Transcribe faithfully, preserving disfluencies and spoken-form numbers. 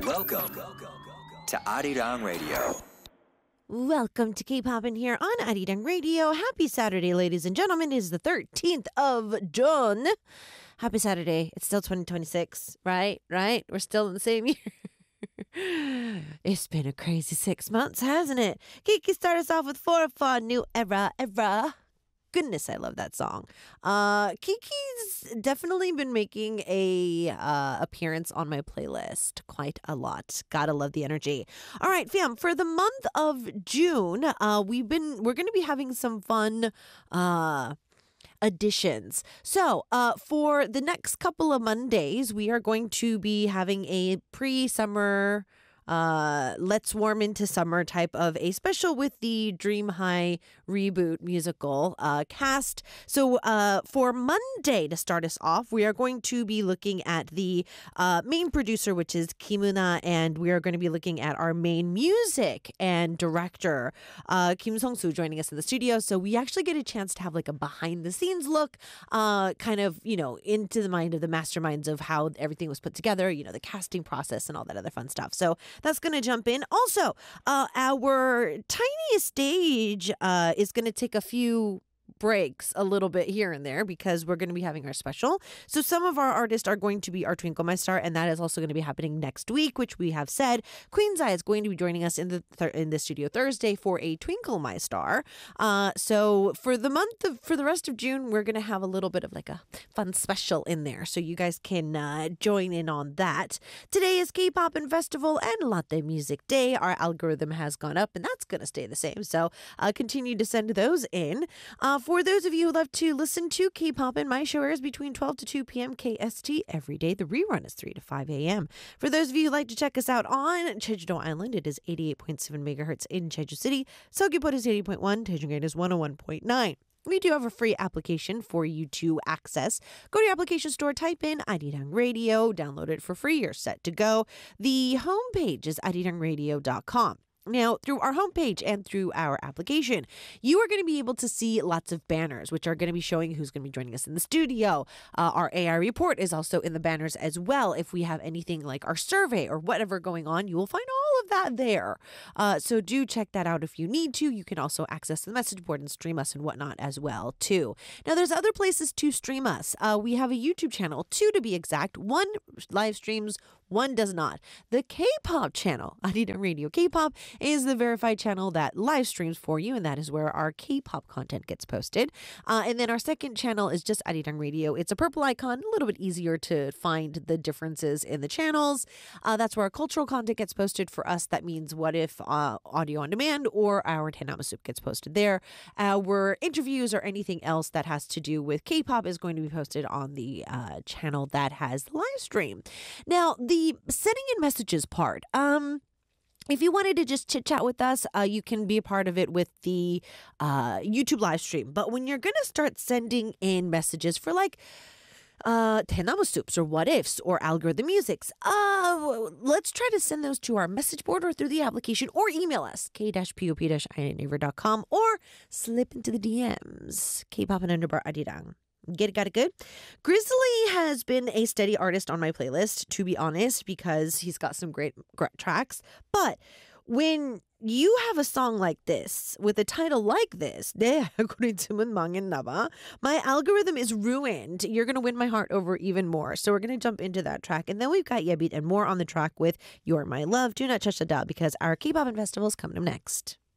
Welcome to Arirang Radio. Welcome to K-Pop in here on Arirang Radio. Happy Saturday, ladies and gentlemen. It is the thirteenth of June. Happy Saturday. It's still twenty twenty-six, right? Right? We're still in the same year. It's been a crazy six months, hasn't it? Kiki started us off with four for New Era, Era. Goodness, I love that song. Uh, Kiki's definitely been making a uh, appearance on my playlist quite a lot. Gotta love the energy. All right, fam. For the month of June, uh, we've been we're going to be having some fun uh, additions. So, uh, for the next couple of Mondays, we are going to be having a pre-summer. Uh, let's warm into summer type of a special with the Dream High reboot musical uh, cast. So uh, for Monday to start us off, we are going to be looking at the uh, main producer, which is Kim Euna, and we are going to be looking at our main music and director, uh, Kim Song-soo, joining us in the studio. So we actually get a chance to have like a behind the scenes look, uh, kind of, you know, into the mind of the masterminds of how everything was put together, you know, the casting process and all that other fun stuff. So that's going to jump in. Also, uh, our tiny stage uh, is going to take a few breaks a little bit here and there because we're going to be having our special. So some of our artists are going to be our Twinkle My Star, and that is also going to be happening next week, which we have said. Queen's Eye is going to be joining us in the th- in the studio Thursday for a Twinkle My Star. Uh, so for the month of, for the rest of June, we're going to have a little bit of like a fun special in there, so you guys can uh, join in on that. Today is K-Pop and Festival and Latte Music Day. Our algorithm has gone up, and that's going to stay the same. So uh, continue to send those in. Uh, For those of you who love to listen to K-Pop, and my show airs between twelve to two p.m. K S T every day. The rerun is three to five a.m. For those of you who like to check us out on Jeju-do Island, it is eighty-eight point seven megahertz in Jeju City. Seogwipo is eighty point one. Daejeon is one oh one point nine. We do have a free application for you to access. Go to your application store, type in Arirang Radio, download it for free. You're set to go. The homepage is arirang radio dot com. Now, through our homepage and through our application, you are going to be able to see lots of banners, which are going to be showing who's going to be joining us in the studio. Uh, our A I report is also in the banners as well. If we have anything like our survey or whatever going on, you will find all of that there. Uh, so do check that out if you need to. You can also access the message board and stream us and whatnot as well, too. Now, there's other places to stream us. Uh, we have a YouTube channel, two to be exact. One live streams, one does not. The K-Pop channel, Arirang Radio K-Pop, is the verified channel that live streams for you, and that is where our K-pop content gets posted. Uh, and then our second channel is just Arirang Radio. It's a purple icon, a little bit easier to find the differences in the channels. Uh, that's where our cultural content gets posted for us. That means What If uh, Audio on Demand or our Daenama Soup gets posted there. Our interviews or anything else that has to do with K-pop is going to be posted on the uh, channel that has the live stream. Now, the sending in messages part, um, if you wanted to just chit chat with us, uh, you can be a part of it with the uh, YouTube live stream. But when you're going to start sending in messages for like uh, Daenama Soups or What Ifs or Algorithm Musics, uh, let's try to send those to our message board or through the application, or email us, k pop inaver dot com, or slip into the D Ms, K-Pop and underbar Arirang. Get it, got it good? Grizzly has been a steady artist on my playlist, to be honest, because he's got some great, great tracks. But when you have a song like this, with a title like this, 내 알고리즘은 망했나 봐, my algorithm is ruined. You're going to win my heart over even more. So we're going to jump into that track. And then we've got Yebeat and more on the track with You're My Love. Do not touch the dial because our K-Pop and Festival is coming up next.